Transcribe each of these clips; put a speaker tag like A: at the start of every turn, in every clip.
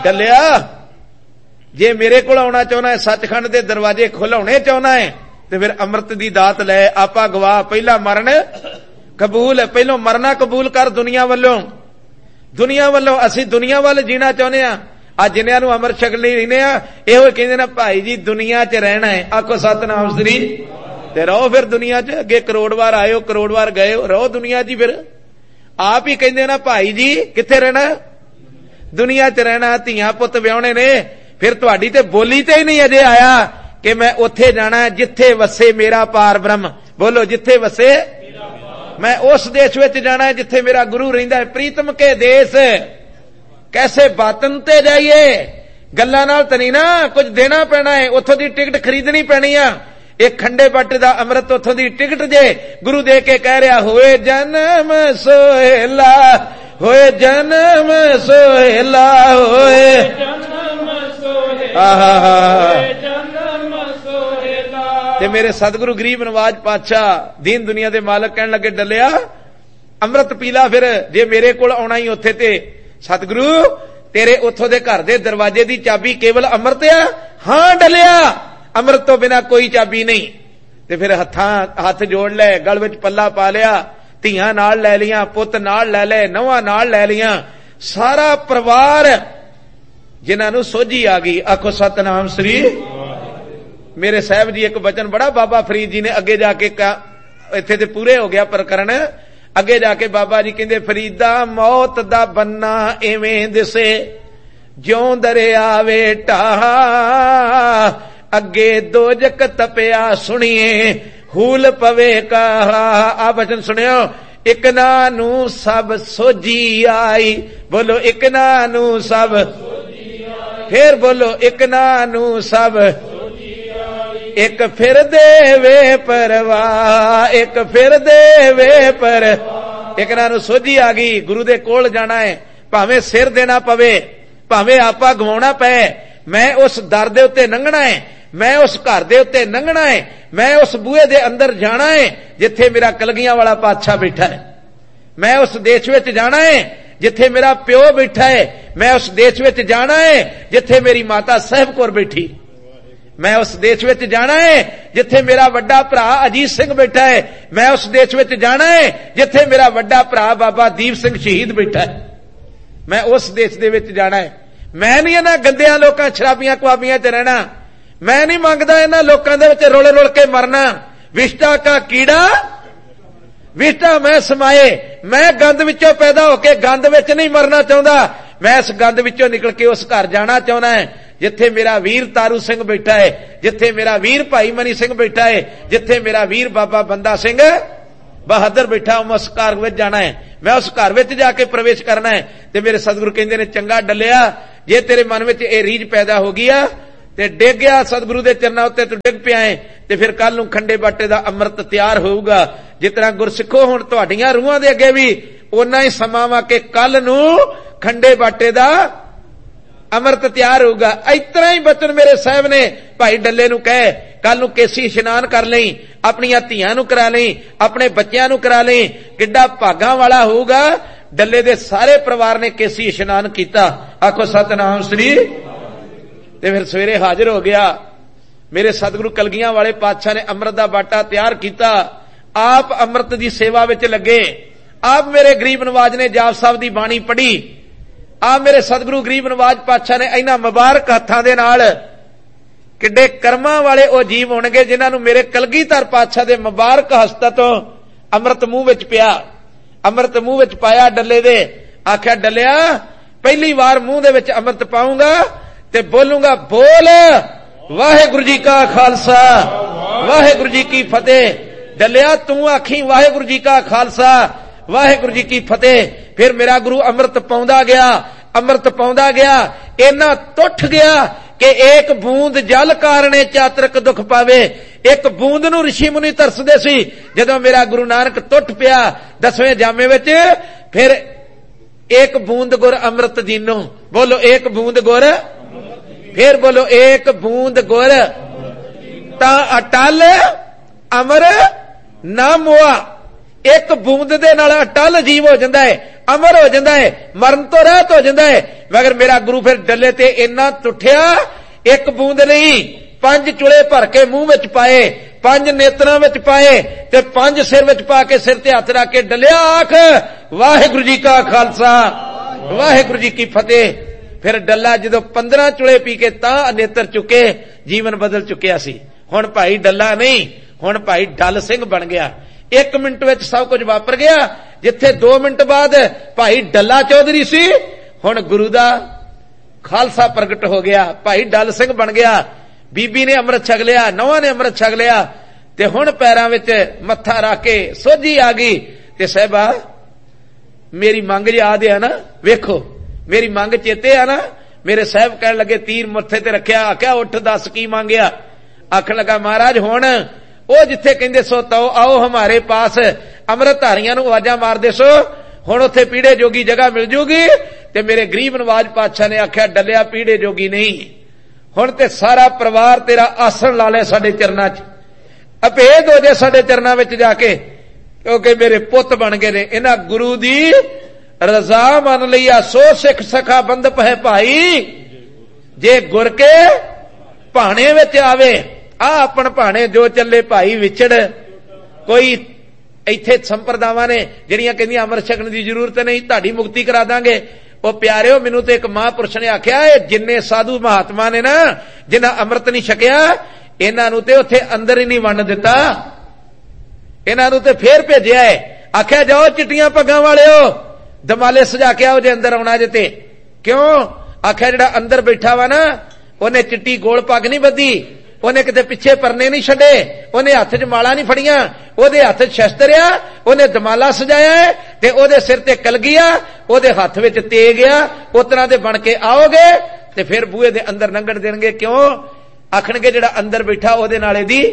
A: डलिया जे मेरे को आना चाहना है, सचखंड के दरवाजे खुलाने चाहना है, तो फिर अमृत की दात लै। आपा गवाह पहला मरण कबूल है, पहलों मरना कबूल कर दुनिया वालों असी दुनिया वाल जीना चाहते हैं। आज जिन्हों नूं अमृत छकने रहने यो कहते ना भाई जी दुनिया च रहना है, आखो सतनाम श्री ते रहो फिर दुनिया च। अगे करोड़ बार आयो करोड़ बार गए, रहो दुनिया च। फिर आप ही कहते ना भाई जी कित्थे रहना, दुनिया च रहना। धियां पुत व्याहणे ने, फिर तुहाडी ते बोली ते ही नहीं अजे आया कि मैं उत्थे जाना जिथे वसे मेरा पार ब्रह्म। बोलो जिथे वसे, मैं उस देश विच जाना है जिथे मेरा गुरु रहिंदा है। प्रीतम के देश कैसे बातन ते जाइए, गल्लां नाल तनी ना कुछ देना पैना है, उत्थों दी टिकट खरीदनी पैनी आ। एक खंडे बट दा अमृत उत्थों दी टिकट जे गुरु दे के कह रहा होए जन्म सोहेला, होए जन्म सोहेला, होए ते मेरे सतगुरु गरीब नवाज पातशाह दीन दुनिया दे मालक कहन लगे डलिया अमृत पीला। फिर जे मेरे कोल आउणा ही उत्थे ते सतगुरु तेरे उत्थों दे घर दे दरवाजे दी चाबी केवल अमृत आ। हां डलिया अमृत तो बिना कोई चाबी नहीं। ते फिर हथ जोड़ ले, गल विच पल्ला पा लिया, धियां नाल लै लियां, पुत नाल लै ले, नौवां नाल लै लियां, सारा परिवार जिन्हां नूं सोझी आ गई। आखो सतनाम श्री। मेरे साहब जी एक वचन बड़ा बाबा फरीद जी ने अगे जाके इत्थे ते पूरे हो गया प्रकरण। अगे जाके बाबा जी कहंदे फरीदा मौत दा बन्ना इवें दिसे ज्यों दरिया वेटा, अगे दोजक तपिया सुनिए हूल पवे कहा। आ वचन सुनियो, एक नानू सब सोझी आई। बोलो एक नानू सब, फिर बोलो एक नानू सब, एक फिर देवे परवाह, एक फिर देवे पर। एक नानू सोझी आ गई, गुरु दे कोल जाना है, भावें सिर देना पवे, भावें आपा गवाउणा पए, मैं उस दर दे उत्ते लंघना है, मैं उस घर दे उत्ते लंघना है, मैं उस बूहे दे अंदर जाना है जिथे मेरा कलगियां वाला पातशाह बैठा है। मैं उस देश विच जाना है जिथे मेरा प्यो बैठा है। मैं उस देश विच जाना है जिथे मेरी माता साहिब कौर बैठी। मैं उस देश विच जाना है जिथे मेरा वड्डा भरा अजीत सिंह बैठा है। मैं उस देश विच जाना है जिथे मेरा वड्डा भरा बाबा दीप सिंह शहीद बैठा है। मैं उस देश दे विच जाना है। मैं नहीं इन्हां गंदियां लोकां शराबियां कवाबियां च रहना। मैं नहीं मंगदा इन्हां लोकां दे विच रुल रुल के मरना। विष्टा का कीड़ा विष्टा मैं समाए। मैं गंद विचों पैदा होके गंद विच नहीं मरना चाहुंदा। मैं इस गंद विचों निकल के उस घर जाना चाहुंदा है जिथे मेरा वीर तारू सिंह बैठा है, जिथे मेरा वीर भाई मनी सिंह बैठा है, जिथे मेरा वीर बाबा बंदा सिंह बहादुर बैठा। उस घर विच जाना है, मैं उस घर विच जाके प्रवेश करना है। ते मेरे सतगुरु कहंदे ने चंगा डलिया जे तेरे मन विच ये रीझ पैदा हो गई आ ते डिग गया सतगुरु दे चरनां उत्ते तू डिग पिया है ते फिर कल नूं खंडे बाटे दा अमृत तैयार होऊगा। जितना गुरसिखो हुण तुहाडीआं रूहां दे अगे भी उन्ना ही समां वा के कल नूं खंडे बाटे दा अमृत तैयार होगा। इतना ही बचन मेरे साहब ने भाई डल्ले नूं कहे कल नूं केसी इशनान कर लई, अपनियां धीआं नूं करा लई, अपने बच्चियां नूं करा लई, किड्डा भागां वाला होऊगा। डल्ले दे सारे परिवार ने केसी इशनान कीता। आखो सतनाम श्री। ते फिर सवेरे हाजिर हो गया। मेरे सतगुरु कलगियां वाले पातशाह ने अमृत दा बाटा तैयार किया। आप अमृत दी सेवा विच लगे। आप मेरे गरीब नवाज ने जाप साहब दी बाणी पढ़ी। आप मेरे सतगुरु गरीब नवाज पातशाह ने इन्हां मुबारक हत्थां दे नाल किड्डे कर्मां वाले ओ जीव होणगे जिन्हां नूं मेरे कलगीधर पातशाह दे मुबारक हस्तां तों अमृत मूंह विच पिया। अमृत मूंह विच पाया डल्ले दे। आख्या डलिया पहली बार मूंह दे विच अमृत पाऊंगा ते बोलूंगा बोल वाहिगुरू जी का खालसा वाहिगुरू जी की फतेह। डलिया तू आखी वाहिगुरू जी का खालसा वाहिगुरू जी की फतेह। फिर मेरा गुरु अमृत पाउंदा गया, अमृत पाउंदा गया। इन्ना तुठ गया कि एक बूंद जल कारणे चातरक दुख पावे। एक बूंद नूं ऋषि मुनि तरसदे सी। जदों मेरा गुरु नानक तुठ पिया 10वें जामे विच, फिर एक बूंद गुर अमृत जीनो। बोलो एक बूंद गुर, फिर बोलो एक बूंद गुर ता अटल अमर ना मोआ। एक बूंद दे नाल अटल जीव हो जांदा है। अमर हो जाता है, मरण तो रहत हो जाता है। मगर मेरा गुरु फिर डले ते इन्ना टुठिया, एक बूंद नहीं 5 चुले भर के मुंह विच पाए, 5 नेत्रां विच पाए ते 5 सिर विच पा के सिर ते हथ रख के डलिया, आख वाहिगुरू जी का खालसा वाहिगुरू जी की फतेह। फिर डल्ला जदों 15 चुले पी के तां नेत्र चुके, जीवन बदल चुकिया सी। हुण भाई डल्ला नहीं, हुण भाई डल सिंह बन गया। 1 मिनट विच सब कुछ वापर गया। जिथे 2 मिनट बाद भाई डल्ला चौधरी सी, हुण गुरु दा खालसा प्रगट हो गया, भाई डल सिंह बन गया। बीबी ने अमृत छक लिया, नौहां ने अमृत छक लिया ते हुण पैरां विच मत्था रख के सोझी आ गई ते साहिबा मेरी मंग याद है ना, वेखो मेरी मंग चेते आ ना। मेरे साहब कहन लगे तीर मत्थे ते रखिया, आख्या उठ दस की मांगिया। आखन लगा महाराज हुण ओ जिथे कहंदे सो तो आओ हमारे पास, अमृतधारियां नूं आवाजां मारदे सो, हुण उत्थे पीड़े जोगी जगह मिल जूगी। ते मेरे गरीब नवाज पातशाह ने आख्या डलिया पीड़े जोगी नहीं, हुण ते सारा परिवार तेरा आसन ला ले साडे चरनां च, अभेद हो जाए साडे चरनां विच जाके, क्योंकि मेरे पुत बन गए ने। इन्हां गुरु दी रजा मन लिया, सो सिख सखा बंदप है भाई, जे गुर के भाणे विच आवे। आ अपन भाणे जो चले भाई विछड़, कोई इत्थे संप्रदावां ने जिहड़ियां कहंदियां अमृत छकण दी जरूरत नहीं, तुहाडी मुक्ति करा दांगे। ओ प्यारिओ मैनूं ते एक महापुरुष ने आख्या, जिन्ने साधु महात्मा ने ना जिन्हां अमृत नहीं छकिया, इन्हां नूं ते उत्थे अंदर ही नहीं वंड दिता, इन्हां नूं ते फेर भेजिया है। आख्या जाओ चिट्टियां पग्गां वालिओ दमाले सजा के आओ जे अंदर आउणा जे ते। क्यों? आख्या जिहड़ा अंदर बैठा वा ना, उहने चिट्टी गोल पग नहीं बधी, उहने किते पिछे परने नहीं छड्डे, उहने हत्थ च माला नहीं फड़ियां, ओहदे हत्थ च शस्त्र आ, उहने दमाला सजाया है ते ओहदे सिर ते कलगी आ, ओहदे हत्थ विच तेग आ। उस तरह दे बन के आओगे ते फिर बूहे दे अंदर लंघण देणगे। क्यों? आखणगे जिहड़ा अंदर बैठा ओहदे नाले दी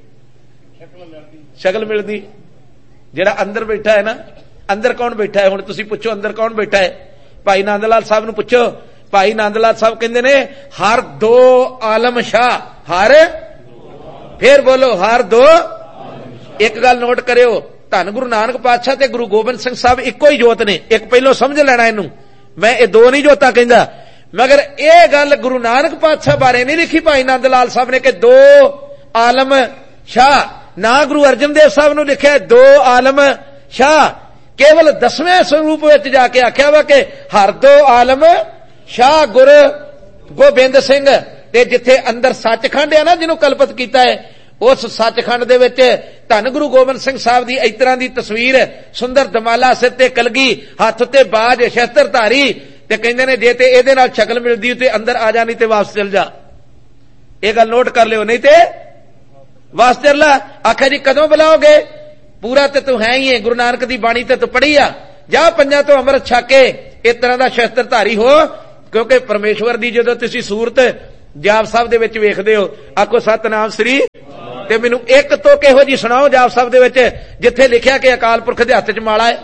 A: शक्ल मिलदी। जिहड़ा अंदर बैठा है ना, अंदर कौन बैठा है? हुण तुसीं पुछो अंदर कौन बैठा है? भाई नंद लाल साहब नूं पुछो। भाई नंद लाल साहब कहंदे ने हर 2 आलम शाह, हर फिर बोलो हर 2। एक गल नोट करियो, धन गुरु नानक पातशाह ते गुरु गोबिंद सिंह साहब इक्को ही जोत ने। एक पहलो समझ लेना इनू, मैं ये 2 नहीं जोता कहंदा, मगर यह गल गुरु नानक पातशाह बारे नहीं लिखी भाई नंद लाल साहब ने कि 2 आलम शाह। ना गुरु अर्जन देव साहब नूं लिखिया 2 आलम शाह। केवल 10वें स्वरूप विच जाके आख्या वा कि हर 2 आलम शाह गुरु गोबिंद सिंह। ते जिथे अंदर सचखंड है ना, जिन्हों कल्पित किया है, उस सचखंड दे विच धन गुरु गोबिंद सिंह साहब की इस तरह की तस्वीर, सुंदर दमाला, सिर ते कलगी, हाथ ते बाज, शस्त्रधारी। ते कहंदे ने जे ते इहदे नाल शक्ल मिलदी ते अंदर आ जा, नहीं ते वापस चल जा। ये गल नोट कर लियो, नहीं ते वापस चल ला। आखिया जी कदों बुलाओगे? पूरा ते तू है ही है, गुरु नानक दी बाणी ते तू पढ़ी आ, जा पंजां तो अमृत छक के इस तरह का शस्त्रधारी हो। क्योंकि परमेश्वर दी जदों तुसीं सूरत जाप साहब दे विच वेखदे हो, आखो सतनाम श्री, ते मैनूं एक तो किहो जी सुणाओ जाप साहब दे विच जिथे लिखिया कि अकाल पुरख दे हत्थ च माला है।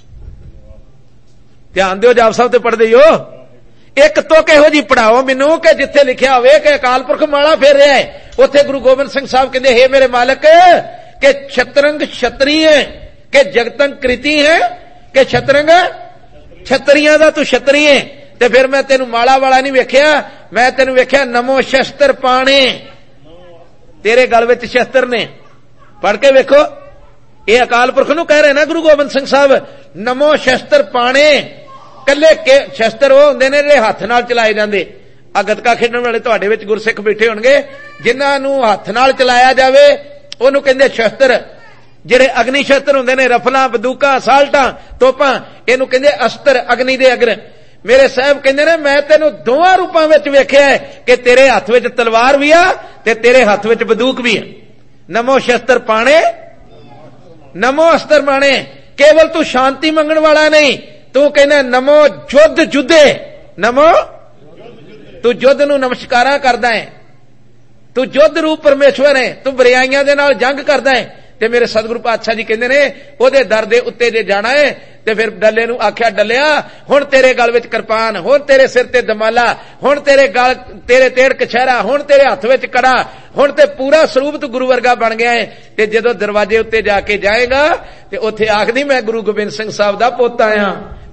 A: ध्यान दिओ, जाप साहब ते पढ़दे हो, एक तो किहो जी पढ़ाओ मैनूं कि जिथे लिखिया होवे कि अकाल पुरख माला फेर रहा है। उत्थे गुरु गोबिंद सिंह साहब कहंदे हे मेरे मालक के छतरंग क्षत्रिय है कि जगतंग कृति है कि छतरंग छतरियां दा तू क्षत्रिय है। ते फिर मैं तेनू माला वाला नहीं वेख्या, मैं तेनू वेख्या नमो शस्त्र पाणे, तेरे गल विच शस्त्र ने। पढ़ के वेखो, ये अकाल पुरख नूं कह रहे ना गुरु गोबिंद सिंह साहब, नमो शस्त्र पाणे। कल्ले के शस्त्र वो हुंदे ने जिहड़े हत्थ नाल चलाए जांदे। आ गतका खेडण वाले तुहाडे विच गुरसिख बैठे होणगे, जिन्हां नूं हत्थ नाल चलाया जावे ओनूं कहंदे शस्त्र। जिहड़े अग्नि शस्त्र हुंदे ने, रफलां, बंदूकां, साल्टां, तोपां, इहनूं कहंदे अस्त्र, अग्नि दे अग्र। मेरे साहब कहंदे ने मैं तेनू 2 रूपां विच वेखिया है कि तेरे हत्थ विच तलवार भी आ ते तेरे हत्थ विच बंदूक भी है। नमो शस्त्र पाणे, नमो अस्त्र पाणे। केवल तू शांति मंगण वाला नहीं, तू कहना नमो युद्ध जुद्धे, नमो तू युद्ध नूं नमस्कारा करदा है, तू युद्ध रूप परमेश्वर है, तू बुराइयां दे नाल जंग करदा है। ते मेरे सतगुरु पातशाह जी कहंदे ने ओहदे दर दे उत्ते जे जाना है ते फिर डल्ले नूं आख्या डल्लिया हुण तेरे गल विच किरपान, हुण तेरे सिर ते दमाला, हुण तेरे गल तेरे तेड़ कछहरा, हुण तेरे हत्थ विच कड़ा, हुण ते पूरा स्वरूप तू गुरु वर्गा बन गया है। ते जदों दरवाजे उत्ते जाके जाएगा ते उत्थे आखदी मैं गुरु गोबिंद सिंह साहब दा पोता आया,